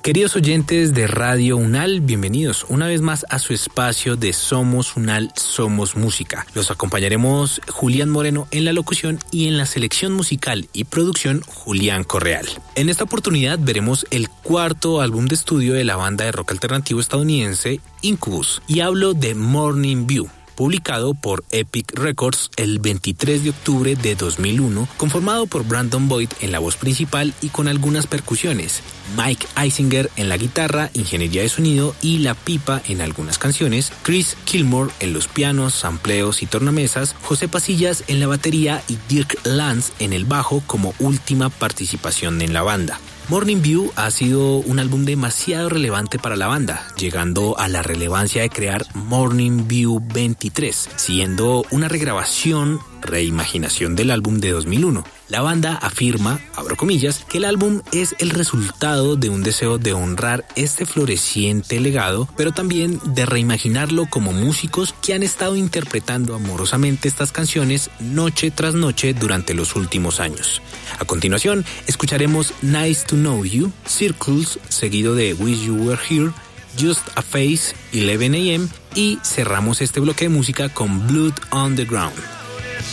Queridos oyentes de Radio Unal, bienvenidos una vez más a su espacio de Somos Unal, Somos Música. Los acompañaremos Julián Moreno en la locución y en la selección musical y producción Julián Correal. En esta oportunidad veremos el cuarto álbum de estudio de la banda de rock alternativo estadounidense Incubus, y hablo de Morning View, publicado por Epic Records el 23 de octubre de 2001, conformado por Brandon Boyd en la voz principal y con algunas percusiones, Mike Eisinger en la guitarra, ingeniería de sonido y la pipa en algunas canciones, Chris Kilmore en los pianos, sampleos y tornamesas, José Pasillas en la batería y Dirk Lance en el bajo como última participación en la banda. Morning View ha sido un álbum demasiado relevante para la banda, llegando a la relevancia de crear Morning View 23, siendo una reimaginación del álbum de 2001. La banda afirma, abro comillas, que el álbum es el resultado de un deseo de honrar este floreciente legado, pero también de reimaginarlo como músicos que han estado interpretando amorosamente estas canciones noche tras noche durante los últimos años. A continuación, escucharemos Nice to Know You, Circles, seguido de Wish You Were Here, Just a Face, 11 AM, y cerramos este bloque de música con Blood on the Ground.